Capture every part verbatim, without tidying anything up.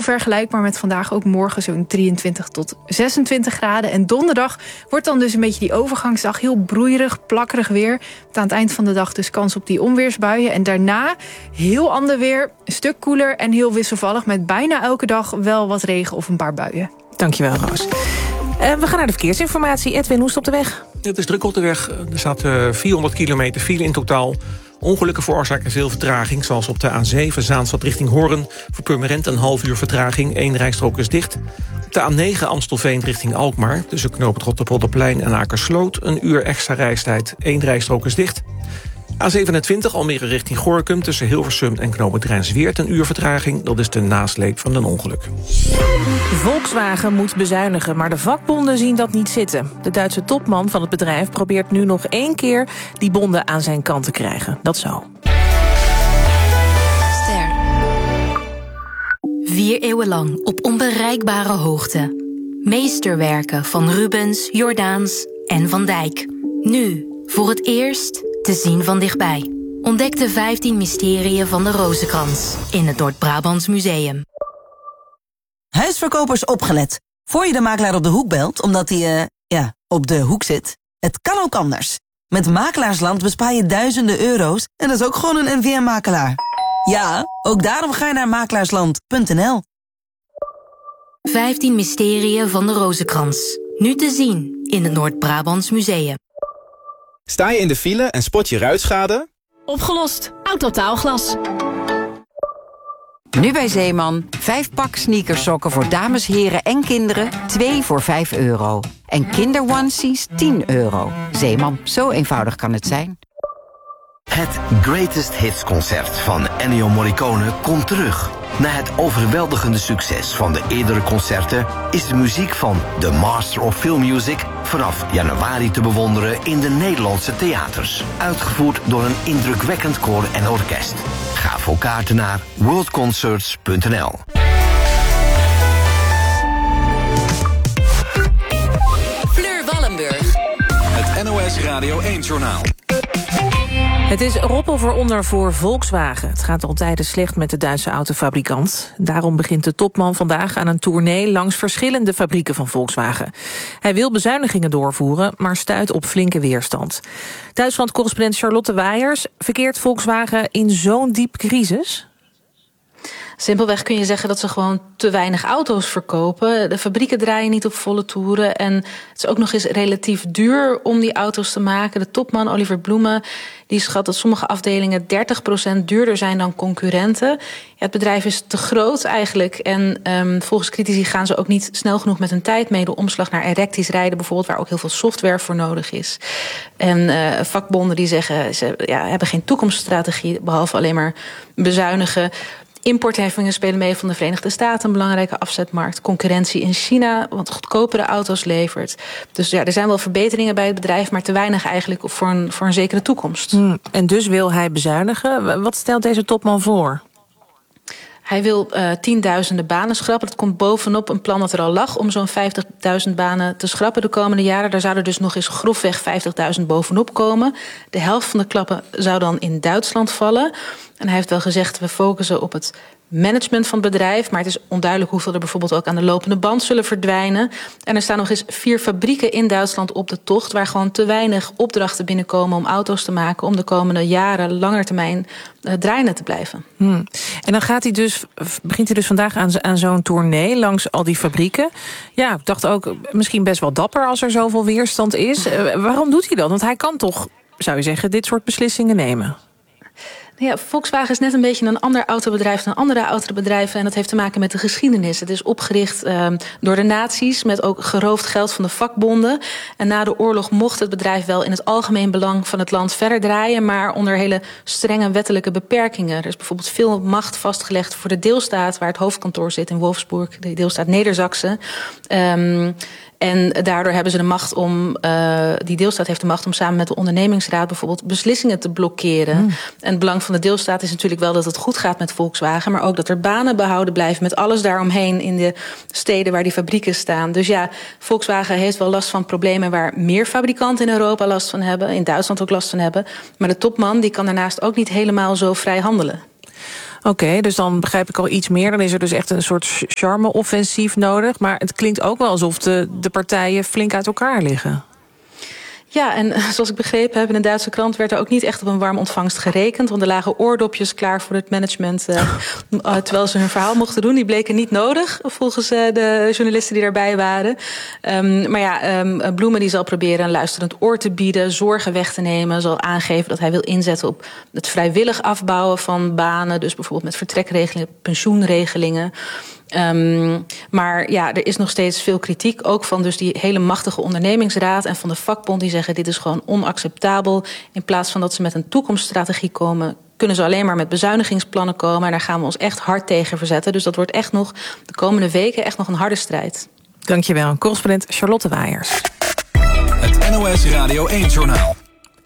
vergelijkbaar met vandaag, ook morgen zo'n drieëntwintig tot zesentwintig graden. En donderdag wordt dan dus een beetje die overgangsdag, heel broeierig, plakkerig weer. Aan het eind van de dag dus kans op die onweersbuien. En daarna heel ander weer, een stuk koeler en heel wisselvallig, met bijna elke dag wel wat regen of een paar buien. Dankjewel, Roos. Uh, we gaan naar de verkeersinformatie. Edwin, hoe is het op de weg? Het is druk op de weg. Er staat uh, vierhonderd kilometer file in totaal. Ongelukken veroorzaken veel vertraging, zoals op de A zeven Zaanstad richting Hoorn. Voor Purmerend een half uur vertraging, één rijstrook is dicht. Op de A negen Amstelveen richting Alkmaar, tussen knoop het Rotterpolderplein en Akersloot. Een uur extra reistijd, één rijstrook is dicht. A zevenentwintig Almere richting Gorinchem, tussen Hilversum en knoop het Rijnsweert. Een uur vertraging, dat is de nasleep van een ongeluk. Volkswagen moet bezuinigen, maar de vakbonden zien dat niet zitten. De Duitse topman van het bedrijf probeert nu nog één keer die bonden aan zijn kant te krijgen. Dat zo. Ster. Vier eeuwen lang op onbereikbare hoogte. Meesterwerken van Rubens, Jordaens en Van Dijk. Nu, voor het eerst, te zien van dichtbij. Ontdek de vijftien mysterieën van de Rozenkrans in het Noord-Brabants Museum. Huisverkopers opgelet. Voor je de makelaar op de hoek belt, omdat hij, uh, ja, op de hoek zit. Het kan ook anders. Met Makelaarsland bespaar je duizenden euro's en dat is ook gewoon een N V M-makelaar. Ja, ook daarom ga je naar makelaarsland punt n l. vijftien mysterieën van de Rozenkrans. Nu te zien in het Noord-Brabants Museum. Sta je in de file en spot je ruitschade? Opgelost. Autotaalglas. Nu bij Zeeman. Vijf pak sneakersokken voor dames, heren en kinderen. Twee voor vijf euro. En kinderonesies tien euro. Zeeman, zo eenvoudig kan het zijn. Het Greatest Hits concert van Ennio Morricone komt terug. Na het overweldigende succes van de eerdere concerten is de muziek van The Master of Film Music vanaf januari te bewonderen in de Nederlandse theaters. Uitgevoerd door een indrukwekkend koor en orkest. Ga voor kaarten naar world concerts punt n l. Fleur Wallenburg. Het N O S Radio één-journaal. Het is roppel voor onder voor Volkswagen. Het gaat al tijden slecht met de Duitse autofabrikant. Daarom begint de topman vandaag aan een tournee langs verschillende fabrieken van Volkswagen. Hij wil bezuinigingen doorvoeren, maar stuit op flinke weerstand. Duitsland-correspondent Charlotte Wijers. Verkeert Volkswagen in zo'n diep crisis? Simpelweg kun je zeggen dat ze gewoon te weinig auto's verkopen. De fabrieken draaien niet op volle toeren. En het is ook nog eens relatief duur om die auto's te maken. De topman Oliver Blume die schat dat sommige afdelingen dertig procent duurder zijn dan concurrenten. Ja, het bedrijf is te groot eigenlijk. En um, volgens critici gaan ze ook niet snel genoeg met hun tijd mee. De omslag naar elektrisch rijden bijvoorbeeld, waar ook heel veel software voor nodig is. En uh, vakbonden die zeggen ze ja, hebben geen toekomststrategie, behalve alleen maar bezuinigen. Importheffingen spelen mee van de Verenigde Staten, een belangrijke afzetmarkt. Concurrentie in China, wat goedkopere auto's levert. Dus ja, er zijn wel verbeteringen bij het bedrijf, maar te weinig eigenlijk voor een, voor een zekere toekomst. Hmm, en dus wil hij bezuinigen. Wat stelt deze topman voor? Hij wil uh, tienduizenden banen schrappen. Dat komt bovenop een plan dat er al lag om zo'n vijftigduizend banen te schrappen de komende jaren. Daar zouden dus nog eens grofweg vijftigduizend bovenop komen. De helft van de klappen zou dan in Duitsland vallen. En hij heeft wel gezegd, we focussen op het management van het bedrijf, maar het is onduidelijk hoeveel er bijvoorbeeld ook aan de lopende band zullen verdwijnen. En er staan nog eens vier fabrieken in Duitsland op de tocht, waar gewoon te weinig opdrachten binnenkomen om auto's te maken, om de komende jaren, langer termijn, uh, draaiende te blijven. Hmm. En dan gaat hij dus, begint hij dus vandaag aan, aan zo'n tournee langs al die fabrieken. Ja, ik dacht ook, misschien best wel dapper als er zoveel weerstand is. Uh, waarom doet hij dat? Want hij kan toch, zou je zeggen, dit soort beslissingen nemen? Ja, Volkswagen is net een beetje een ander autobedrijf dan andere autobedrijven. En dat heeft te maken met de geschiedenis. Het is opgericht uh, door de nazi's met ook geroofd geld van de vakbonden. En na de oorlog mocht het bedrijf wel in het algemeen belang van het land verder draaien, maar onder hele strenge wettelijke beperkingen. Er is bijvoorbeeld veel macht vastgelegd voor de deelstaat waar het hoofdkantoor zit in Wolfsburg, de deelstaat Neder-Saxen. Um, En daardoor hebben ze de macht om, uh, die deelstaat heeft de macht om samen met de ondernemingsraad bijvoorbeeld beslissingen te blokkeren. Mm. En het belang van de deelstaat is natuurlijk wel dat het goed gaat met Volkswagen, maar ook dat er banen behouden blijven met alles daaromheen in de steden waar die fabrieken staan. Dus ja, Volkswagen heeft wel last van problemen waar meer fabrikanten in Europa last van hebben, in Duitsland ook last van hebben. Maar de topman die kan daarnaast ook niet helemaal zo vrij handelen. Oké, okay, dus dan begrijp ik al iets meer. Dan is er dus echt een soort charme-offensief nodig. Maar het klinkt ook wel alsof de, de partijen flink uit elkaar liggen. Ja, en zoals ik begrepen heb in de Duitse krant werd er ook niet echt op een warme ontvangst gerekend. Want er lagen oordopjes klaar voor het management uh, uh, terwijl ze hun verhaal mochten doen. Die bleken niet nodig volgens uh, de journalisten die daarbij waren. Um, maar ja, um, Bloemen die zal proberen een luisterend oor te bieden, zorgen weg te nemen. Zal aangeven dat hij wil inzetten op het vrijwillig afbouwen van banen. Dus bijvoorbeeld met vertrekregelingen, pensioenregelingen. Um, maar ja, er is nog steeds veel kritiek, ook van dus die hele machtige ondernemingsraad en van de vakbond die zeggen dit is gewoon onacceptabel. In plaats van dat ze met een toekomststrategie komen, kunnen ze alleen maar met bezuinigingsplannen komen. En daar gaan we ons echt hard tegen verzetten. Dus dat wordt echt nog de komende weken echt nog een harde strijd. Dankjewel, correspondent Charlotte Waaiers. Het N O S Radio één-journaal.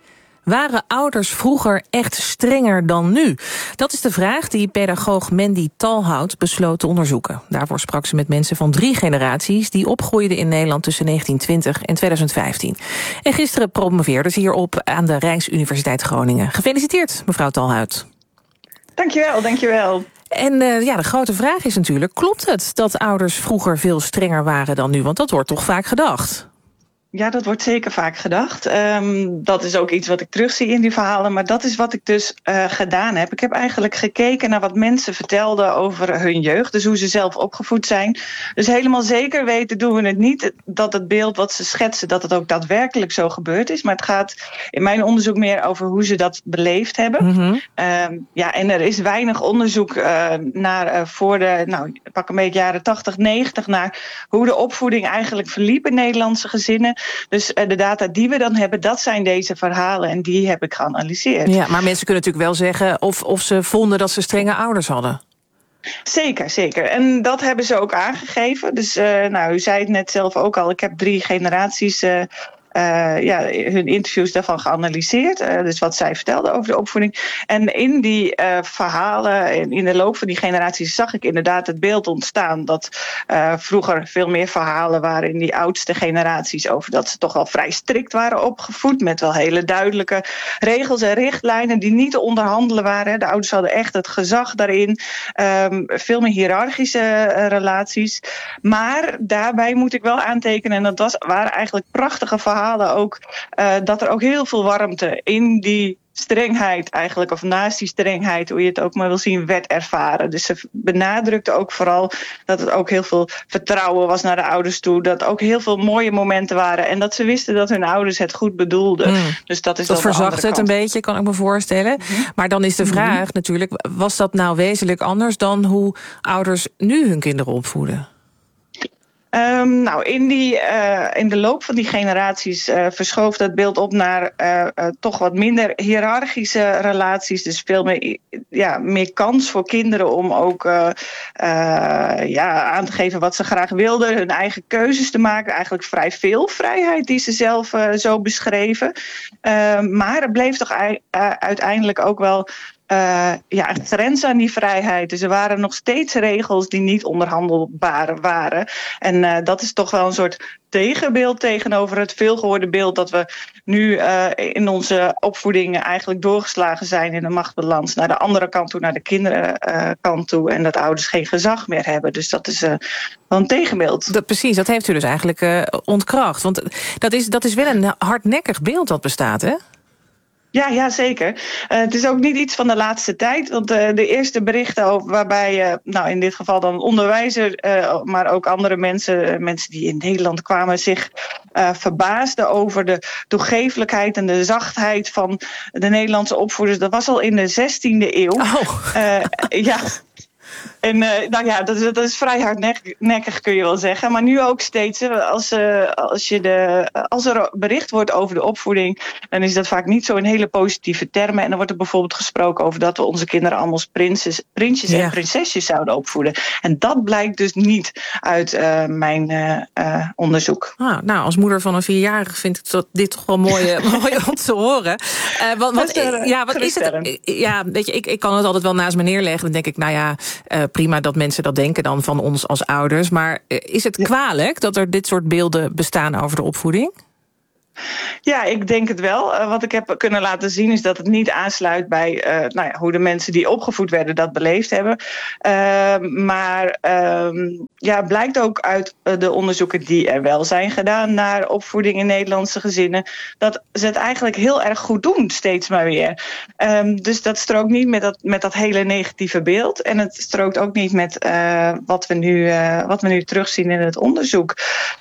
Waren ouders vroeger echt strenger dan nu? Dat is de vraag die pedagoog Mandy Talhout besloot te onderzoeken. Daarvoor sprak ze met mensen van drie generaties die opgroeiden in Nederland tussen negentien twintig en twintig vijftien. En gisteren promoveerde ze hierop aan de Rijksuniversiteit Groningen. Gefeliciteerd, mevrouw Talhout. Dankjewel, dankjewel. En uh, ja, de grote vraag is natuurlijk, klopt het dat ouders vroeger veel strenger waren dan nu? Want dat wordt toch vaak gedacht. Ja, dat wordt zeker vaak gedacht. Um, dat is ook iets wat ik terugzie in die verhalen. Maar dat is wat ik dus uh, gedaan heb. Ik heb eigenlijk gekeken naar wat mensen vertelden over hun jeugd. Dus hoe ze zelf opgevoed zijn. Dus helemaal zeker weten doen we het niet. Dat het beeld wat ze schetsen, dat het ook daadwerkelijk zo gebeurd is. Maar het gaat in mijn onderzoek meer over hoe ze dat beleefd hebben. Mm-hmm. Um, ja, en er is weinig onderzoek uh, naar uh, voor de, nou, pak een beetje jaren tachtig, negentig... naar hoe de opvoeding eigenlijk verliep in Nederlandse gezinnen. Dus uh, de data die we dan hebben, dat zijn deze verhalen en die heb ik geanalyseerd. Ja, maar mensen kunnen natuurlijk wel zeggen of, of ze vonden dat ze strenge ouders hadden. Zeker, zeker. En dat hebben ze ook aangegeven. Dus uh, nou, u zei het net zelf ook al, ik heb drie generaties Uh, Uh, ja, hun interviews daarvan geanalyseerd. Uh, dus wat zij vertelden over de opvoeding. En in die uh, verhalen, in, in de loop van die generaties, zag ik inderdaad het beeld ontstaan dat uh, vroeger veel meer verhalen waren in die oudste generaties over dat ze toch wel vrij strikt waren opgevoed, met wel hele duidelijke regels en richtlijnen die niet te onderhandelen waren. De ouders hadden echt het gezag daarin. Um, veel meer hiërarchische uh, relaties. Maar daarbij moet ik wel aantekenen, en dat was, waren eigenlijk prachtige verhalen ook, uh, dat er ook heel veel warmte in die strengheid eigenlijk, of naast die strengheid, hoe je het ook maar wil zien, werd ervaren. Dus ze benadrukte ook vooral dat het ook heel veel vertrouwen was naar de ouders toe, dat ook heel veel mooie momenten waren en dat ze wisten dat hun ouders het goed bedoelden. Mm. Dus dat is dat verzacht het een beetje, kan ik me voorstellen. Mm-hmm. Maar dan is de vraag mm-hmm. natuurlijk, was dat nou wezenlijk anders dan hoe ouders nu hun kinderen opvoeden? Um, nou, in, die, uh, in de loop van die generaties uh, verschoof dat beeld op naar uh, uh, toch wat minder hiërarchische relaties. Dus veel meer, ja, meer kans voor kinderen om ook uh, uh, ja, aan te geven wat ze graag wilden. Hun eigen keuzes te maken. Eigenlijk vrij veel vrijheid die ze zelf uh, zo beschreven. Uh, maar er bleef toch u- uh, uiteindelijk ook wel Uh, ja, een grens aan die vrijheid. Dus er waren nog steeds regels die niet onderhandelbaar waren. En uh, dat is toch wel een soort tegenbeeld tegenover het veelgehoorde beeld dat we nu uh, in onze opvoeding eigenlijk doorgeslagen zijn in de machtsbalans naar de andere kant toe, naar de kinderkant uh, toe. En dat ouders geen gezag meer hebben. Dus dat is uh, wel een tegenbeeld. Dat, precies, dat heeft u dus eigenlijk uh, ontkracht. Want dat is, dat is wel een hardnekkig beeld dat bestaat, hè? Ja, ja, zeker. Uh, het is ook niet iets van de laatste tijd. Want uh, de eerste berichten over, waarbij, uh, nou in dit geval dan onderwijzer, uh, maar ook andere mensen, uh, mensen die in Nederland kwamen, zich uh, verbaasden over de toegeeflijkheid en de zachtheid van de Nederlandse opvoeders. Dat was al in de zestiende eeuw. Oh. Uh, ja. En uh, nou ja, dat is, dat is vrij hardnekkig, kun je wel zeggen. Maar nu ook steeds, als, uh, als, je de, als er bericht wordt over de opvoeding, dan is dat vaak niet zo in hele positieve termen. En dan wordt er bijvoorbeeld gesproken over dat we onze kinderen allemaal als prinses, prinsjes ja. en prinsesjes zouden opvoeden. En dat blijkt dus niet uit uh, mijn uh, uh, onderzoek. Ah, nou, als moeder van een vierjarige vind ik dat dit toch wel mooi, mooi om te horen. Uh, wat, wat, ja, wat is het? Ja, weet je, ik, ik kan het altijd wel naast me neerleggen. Dan denk ik, nou ja, Uh, prima dat mensen dat denken dan van ons als ouders. Maar uh, is het kwalijk dat er dit soort beelden bestaan over de opvoeding? Ja, ik denk het wel. Uh, wat ik heb kunnen laten zien is dat het niet aansluit bij uh, nou ja, hoe de mensen die opgevoed werden dat beleefd hebben. Uh, maar uh, ja, blijkt ook uit uh, de onderzoeken die er wel zijn gedaan naar opvoeding in Nederlandse gezinnen, dat ze het eigenlijk heel erg goed doen, steeds maar weer. Um, dus dat strookt niet met dat, met dat hele negatieve beeld. En het strookt ook niet met uh, wat, we nu, uh, wat we nu terugzien in het onderzoek.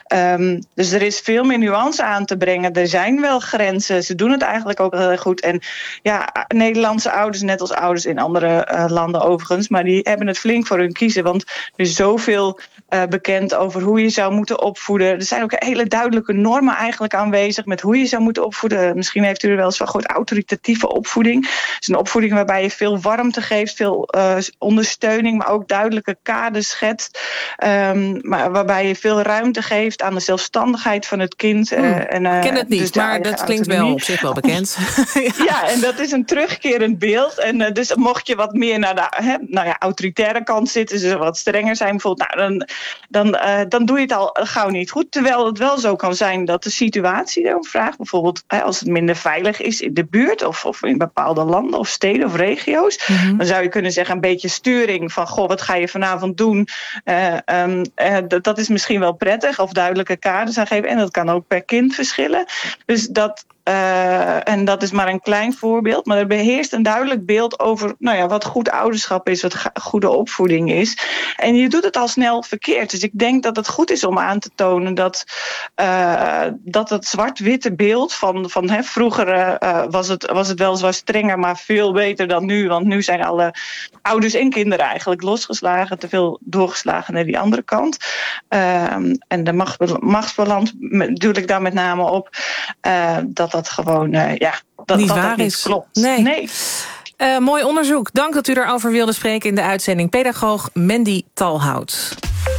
Um, dus er is veel meer nuance aan te brengen. Er zijn wel grenzen. Ze doen het eigenlijk ook heel erg goed. En ja, Nederlandse ouders, net als ouders in andere uh, landen overigens, maar die hebben het flink voor hun kiezen. Want er is zoveel uh, bekend over hoe je zou moeten opvoeden. Er zijn ook hele duidelijke normen eigenlijk aanwezig met hoe je zou moeten opvoeden. Misschien heeft u er wel eens van gehoord, autoritatieve opvoeding. Het is een opvoeding waarbij je veel warmte geeft, veel uh, ondersteuning, maar ook duidelijke kaders schetst. Um, maar waarbij je veel ruimte geeft aan de zelfstandigheid van het kind. Uh, hmm. en, uh, Ik ken het niet, dus maar dat klinkt wel op zich wel bekend. ja. ja, en dat is een terugkerend beeld. En uh, dus mocht je wat meer naar de hè, nou ja, autoritaire kant zitten, dus wat strenger zijn bijvoorbeeld, nou, dan, dan, uh, dan doe je het al gauw niet goed. Terwijl het wel zo kan zijn dat de situatie erom vraagt. Bijvoorbeeld hè, als het minder veilig is in de buurt of, of in bepaalde landen of steden of regio's. Mm-hmm. Dan zou je kunnen zeggen een beetje sturing van, goh, wat ga je vanavond doen? Uh, um, uh, dat, dat is misschien wel prettig of duidelijke kaders aangeven. En dat kan ook per kind verschillen. Dus dat, uh, en dat is maar een klein voorbeeld. Maar er beheerst een duidelijk beeld over nou ja, wat goed ouderschap is, wat ga, goede opvoeding is. En je doet het al snel verkeerd. Dus ik denk dat het goed is om aan te tonen dat, uh, dat het zwart-witte beeld van, van hè, vroeger uh, was, het, was het wel zwaar strenger, maar veel beter dan nu. Want nu zijn alle ouders en kinderen eigenlijk losgeslagen, te veel doorgeslagen naar die andere kant. Uh, en de macht, machtsbalans bedoel ik daar met name op. Uh, dat dat gewoon, uh, ja, dat niet dat waar dat niet is. klopt. Nee. nee. Uh, mooi onderzoek. Dank dat u erover wilde spreken in de uitzending. Pedagoog Mandy Talhout.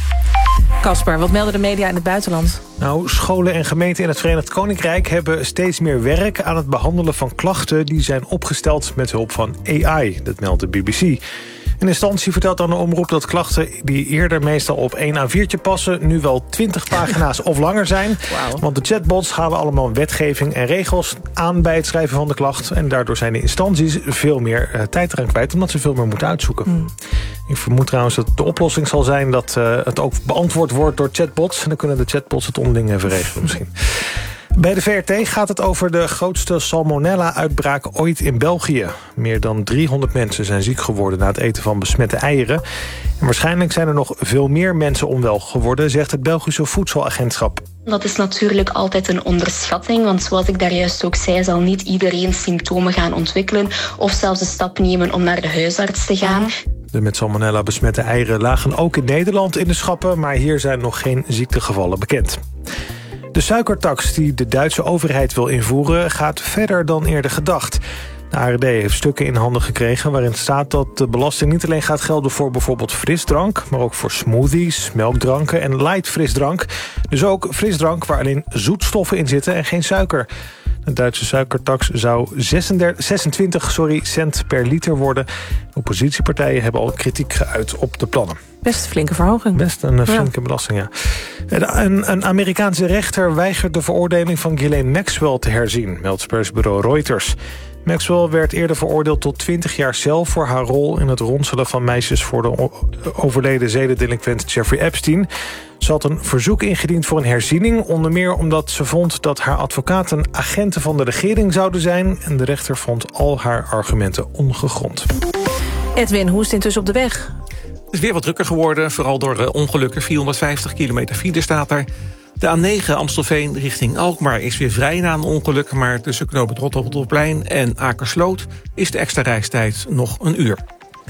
Kasper, wat melden de media in het buitenland? Nou, scholen en gemeenten in het Verenigd Koninkrijk hebben steeds meer werk aan het behandelen van klachten die zijn opgesteld met hulp van A I. Dat meldt de B B C. Een instantie vertelt aan de omroep dat klachten die eerder meestal op één A viertje passen nu wel twintig pagina's of langer zijn. Wow. Want de chatbots halen allemaal wetgeving en regels aan bij het schrijven van de klacht. En daardoor zijn de instanties veel meer uh, tijd eraan kwijt, omdat ze veel meer moeten uitzoeken. Mm. Ik vermoed trouwens dat de oplossing zal zijn dat uh, het ook beantwoord wordt door chatbots. En dan kunnen de chatbots het onderling even regelen misschien. Bij de V R T gaat het over de grootste salmonella-uitbraak ooit in België. Meer dan driehonderd mensen zijn ziek geworden na het eten van besmette eieren. En waarschijnlijk zijn er nog veel meer mensen onwel geworden, zegt het Belgische Voedselagentschap. Dat is natuurlijk altijd een onderschatting, want zoals ik daar juist ook zei, zal niet iedereen symptomen gaan ontwikkelen of zelfs de stap nemen om naar de huisarts te gaan. De met salmonella besmette eieren lagen ook in Nederland in de schappen, maar hier zijn nog geen ziektegevallen bekend. De suikertax die de Duitse overheid wil invoeren gaat verder dan eerder gedacht. De A R D heeft stukken in handen gekregen waarin staat dat de belasting niet alleen gaat gelden voor bijvoorbeeld frisdrank, maar ook voor smoothies, melkdranken en light frisdrank. Dus ook frisdrank waar alleen zoetstoffen in zitten en geen suiker. De Duitse suikertax zou zesentwintig sorry, cent per liter worden. Oppositiepartijen hebben al kritiek geuit op de plannen. Best een flinke verhoging. Best een flinke ja. belasting, ja. Een, een Amerikaanse rechter weigert de veroordeling van Ghislaine Maxwell te herzien, meldt persbureau Reuters. Maxwell werd eerder veroordeeld tot twintig jaar cel voor haar rol in het ronselen van meisjes voor de overleden zedendelinquent Jeffrey Epstein. Ze had een verzoek ingediend voor een herziening, onder meer omdat ze vond dat haar advocaten agenten van de regering zouden zijn. En de rechter vond al haar argumenten ongegrond. Edwin, hoe is het intussen op de weg? Het is weer wat drukker geworden, vooral door uh, ongelukken. vierhonderdvijftig kilometer file staat er. De A negen Amstelveen richting Alkmaar is weer vrij na een ongeluk, maar tussen knoop het Rotterplein en Akersloot is de extra reistijd nog een uur.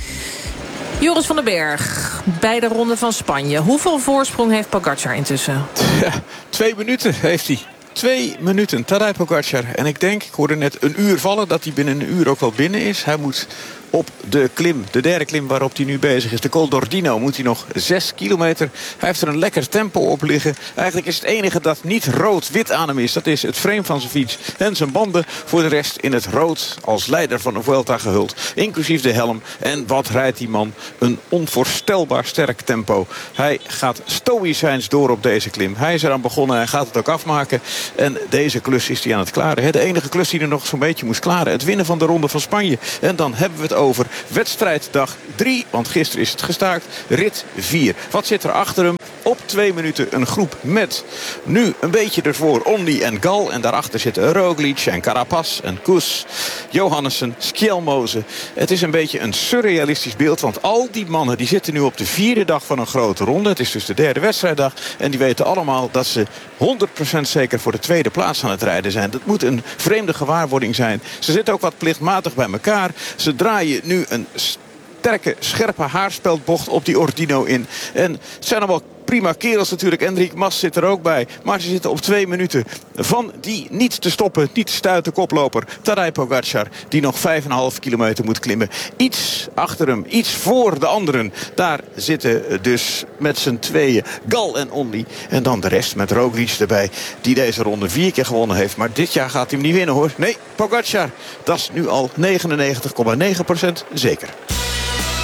Joris van den Berg, bij de Ronde van Spanje. Hoeveel voorsprong heeft Pogacar intussen? Ja, twee minuten heeft hij. Twee minuten, Tadej Pogacar. En ik denk, ik hoorde net een uur vallen, dat hij binnen een uur ook wel binnen is. Hij moet op de klim. De derde klim waarop hij nu bezig is. De Col d'Ordino moet hij nog zes kilometer. Hij heeft er een lekker tempo op liggen. Eigenlijk is het enige dat niet rood-wit aan hem is. Dat is het frame van zijn fiets en zijn banden. Voor de rest in het rood als leider van de Vuelta gehuld. Inclusief de helm. En wat rijdt die man? Een onvoorstelbaar sterk tempo. Hij gaat stoïcijns door op deze klim. Hij is eraan begonnen en gaat het ook afmaken. En deze klus is hij aan het klaren. De enige klus die er nog zo'n beetje moest klaren. Het winnen van de Ronde van Spanje. En dan hebben we het over wedstrijddag drie. Want gisteren is het gestaakt. Rit vier. Wat zit er achter hem? Op twee minuten een groep met nu een beetje ervoor Only en Gal. En daarachter zitten Roglic en Carapaz en Kuss, Johannessen, Skjelmoze. Het is een beetje een surrealistisch beeld. Want al die mannen die zitten nu op de vierde dag van een grote ronde. Het is dus de derde wedstrijddag. En die weten allemaal dat ze honderd procent zeker voor de tweede plaats aan het rijden zijn. Dat moet een vreemde gewaarwording zijn. Ze zitten ook wat plichtmatig bij elkaar. Ze draaien nu een sterke, scherpe haarspeldbocht op die Ordino in. En het zijn allemaal prima kerels natuurlijk. Enric Mas zit er ook bij. Maar ze zitten op twee minuten van die niet te stoppen, niet te stuiten koploper Tadej Pogacar. Die nog vijf en een half kilometer moet klimmen. Iets achter hem, iets voor de anderen. Daar zitten dus met z'n tweeën Gal en Only. En dan de rest met Roglic erbij. Die deze ronde vier keer gewonnen heeft. Maar dit jaar gaat hij hem niet winnen hoor. Nee, Pogacar. Dat is nu al negenennegentig komma negen procent zeker.